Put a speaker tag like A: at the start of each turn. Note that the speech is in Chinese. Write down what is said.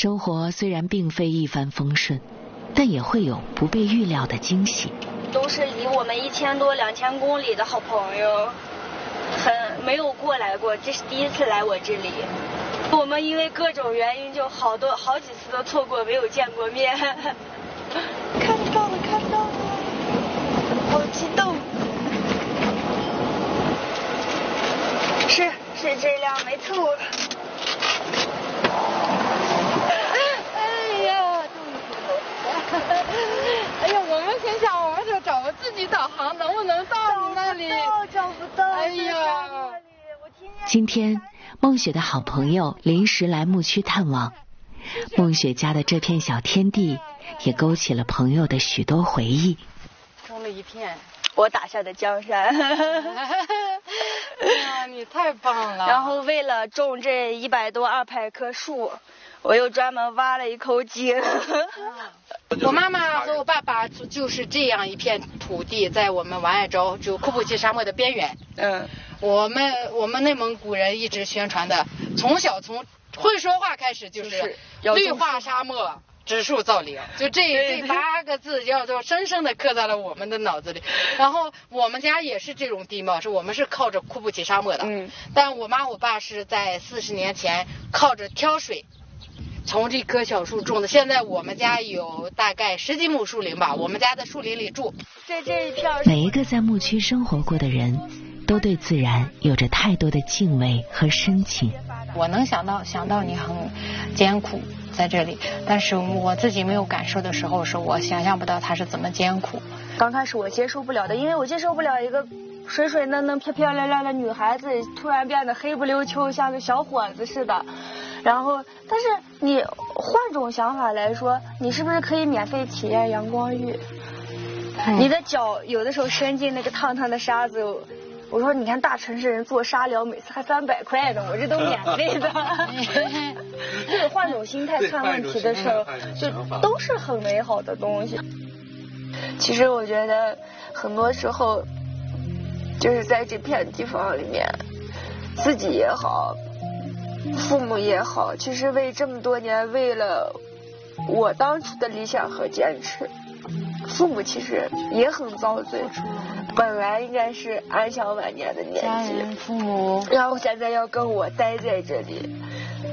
A: 生活虽然并非一帆风顺，但也会有不被预料的惊喜。
B: 都是离我们1000多2000公里的好朋友，没有过来过，这是第一次来我这里。我们因为各种原因就好几次都错过，没有见过面。看到了，好激动。是这辆，没错。
C: 哎呀，我们心想，我们就找自己导航，能不能到你那里？
B: 找不到。
C: 哎呀，
A: 今天梦雪的好朋友临时来牧区探望，梦雪家的这片小天地也勾起了朋友的许多回忆。
C: 种了一片
B: 我打下的江山。
C: 呀，你太棒了！
B: 然后为了种这100多200棵树，我又专门挖了一口井。
C: 我妈妈和我爸爸就是这样一片土地，在我们王爱州就库布齐沙漠的边缘。我们内蒙古人一直宣传的，从小从会说话开始就是绿化沙漠。植树造林，就这8个字叫做深深的刻在了我们的脑子里。然后我们家也是这种地貌，我们是靠着库布齐沙漠的。但我妈我爸是在40年前靠着挑水，从这棵小树种的。现在我们家有大概10几亩树林吧，我们家在树林里住。
B: 这一片。
A: 每一个在牧区生活过的人，都对自然有着太多的敬畏和深情。
C: 我能想到你很艰苦在这里，但是我自己没有感受的时候，是我想象不到它是怎么艰苦。
B: 刚开始我接受不了的，因为我接受不了一个水水嫩嫩漂漂亮亮的女孩子突然变得黑不溜秋，像个小伙子似的。然后但是你换种想法来说，你是不是可以免费体验阳光浴？你的脚有的时候伸进那个烫烫的沙子，我说你看大城市人做沙疗每次还300块呢，我这都免费的。就是换种心态看问题的时候，就都是很美好的东西。其实我觉得很多时候就是在这片地方里面，自己也好，父母也好，其实为这么多年为了我当初的理想和坚持，父母其实也很遭罪，本来应该是安享晚年的年纪，
C: 家人父母，
B: 然后现在要跟我待在这里，